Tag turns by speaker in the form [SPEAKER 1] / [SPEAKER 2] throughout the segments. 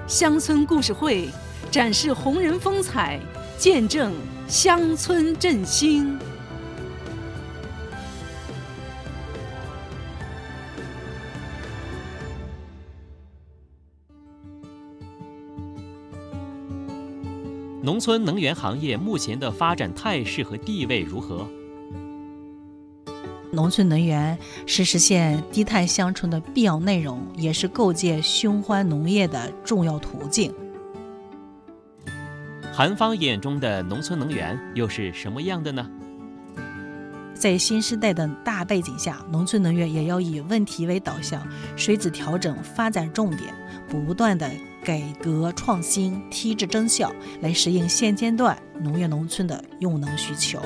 [SPEAKER 1] 乡村故事会，展示红人风采，见证乡村振兴。
[SPEAKER 2] 农村能源行业目前的发展态势和地位如何？
[SPEAKER 3] 农村能源是实现低碳乡村的必要内容，也是构建循环农业的重要途径。
[SPEAKER 2] 韩方眼中的农村能源又是什么样的呢？
[SPEAKER 3] 在新时代的大背景下，农村能源也要以问题为导向，随之调整发展重点，不断的改革创新，提质增效，来适应现阶段农业农村的用能需求。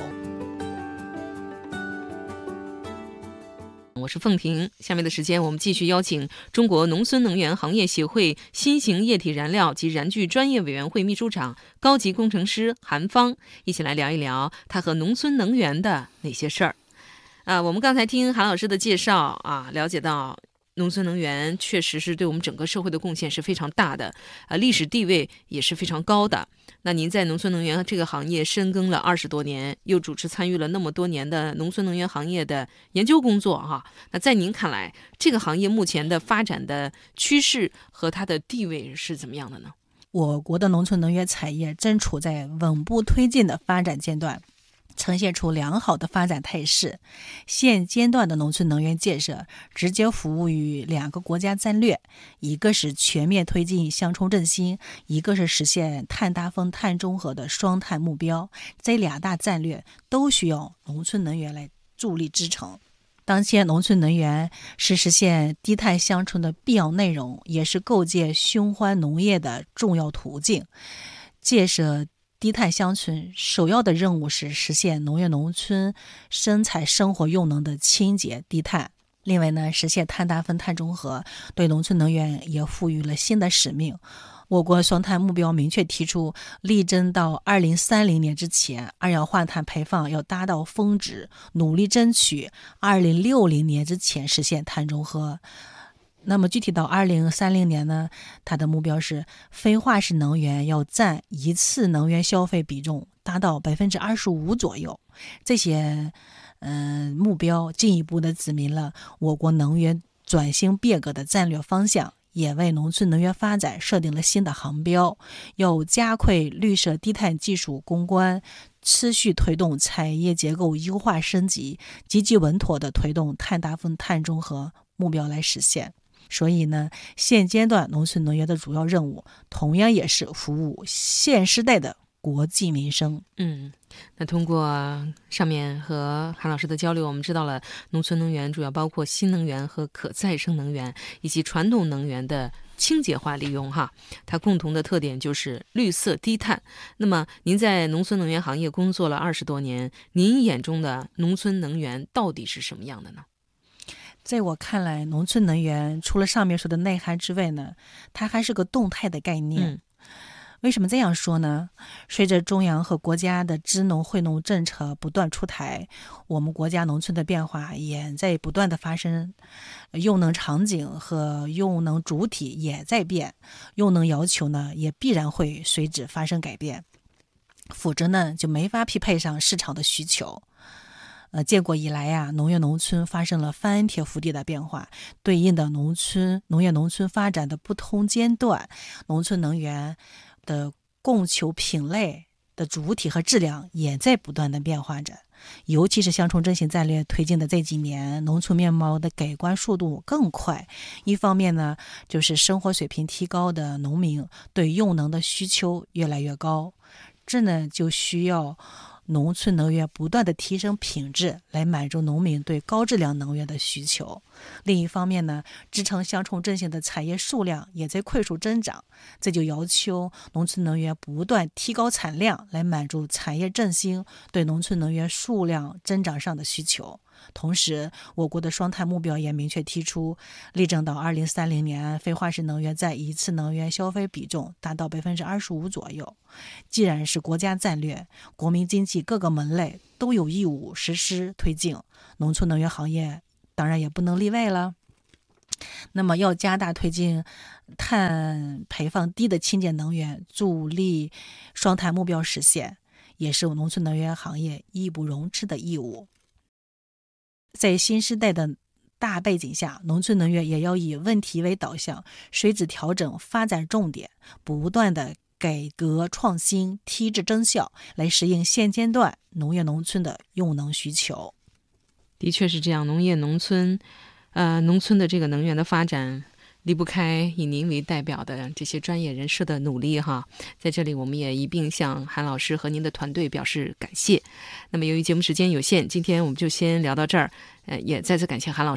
[SPEAKER 4] 我是凤婷，下面的时间我们继续邀请中国农村能源行业协会新型液体燃料及燃具专业委员会秘书长、高级工程师韩方，一起来聊一聊他和农村能源的哪些事儿。我们刚才听韩老师的介绍了解到农村能源确实是对我们整个社会的贡献是非常大的，历史地位也是非常高的。那您在农村能源这个行业深耕了20多年，又主持参与了那么多年的农村能源行业的研究工作那在您看来，这个行业目前的发展的趋势和它的地位是怎么样的呢？
[SPEAKER 3] 我国的农村能源产业正处在稳步推进的发展阶段，呈现出良好的发展态势。现阶段的农村能源建设直接服务于2个国家战略，一个是全面推进乡村振兴，一个是实现碳达峰、碳中和的双碳目标。这2大战略都需要农村能源来助力支撑。当前农村能源是实现低碳乡村的必要内容，也是构建循环农业的重要途径。建设低碳乡村首要的任务是实现农业农村生产生活用能的清洁低碳。另外呢，实现碳达峰、碳中和，对农村能源也赋予了新的使命。我国双碳目标明确提出，力争到2030年之前，二氧化碳排放要达到峰值，努力争取2060年之前实现碳中和。那么具体到2030年呢，它的目标是非化石能源要占一次能源消费比重达到25%左右。这些目标进一步的指明了我国能源转型变革的战略方向，也为农村能源发展设定了新的航标。要加快绿色低碳技术攻关，持续推动产业结构优化升级，积极稳妥地推动碳达峰、碳中和目标来实现。所以呢，现阶段农村能源的主要任务同样也是服务现时代的国计民生。
[SPEAKER 4] 那通过上面和韩老师的交流，我们知道了农村能源主要包括新能源和可再生能源以及传统能源的清洁化利用它共同的特点就是绿色低碳。那么您在农村能源行业工作了20多年，您眼中的农村能源到底是什么样的呢？
[SPEAKER 3] 在我看来，农村能源除了上面说的内涵之外呢，它还是个动态的概念。为什么这样说呢？随着中央和国家的支农惠农政策不断出台，我们国家农村的变化也在不断的发生，用能场景和用能主体也在变，用能要求呢也必然会随之发生改变，否则呢就没法匹配上市场的需求。建国以来农业农村发生了翻天覆地的变化，对应的农业农村发展的不同阶段，农村能源的供求品类的主体和质量也在不断的变化着。尤其是乡村振兴战略推进的这几年，农村面貌的改观速度更快。一方面呢，就是生活水平提高的农民对用能的需求越来越高，这呢就需要农村能源不断的提升品质，来满足农民对高质量能源的需求。另一方面呢，支撑乡村振兴的产业数量也在快速增长，这就要求农村能源不断提高产量，来满足产业振兴对农村能源数量增长上的需求。同时，我国的双碳目标也明确提出，力争到2030年，非化石能源占一次能源消费比重达到25%左右。既然是国家战略，国民经济各个门类都有义务实施推进，农村能源行业当然也不能例外了。 那么要加大推进碳排放低的清洁能源，助力双碳目标实现，也是农村能源行业义不容辞的义务。在新时代的大背景下，农村能源也要以问题为导向，随之调整发展重点，不断的改革创新，提质增效，来适应现阶段农业农村的用能需求。
[SPEAKER 4] 的确是这样，农村的这个能源的发展离不开以您为代表的这些专业人士的努力哈。在这里我们也一并向韩老师和您的团队表示感谢。那么由于节目时间有限，今天我们就先聊到这儿，也再次感谢韩老师。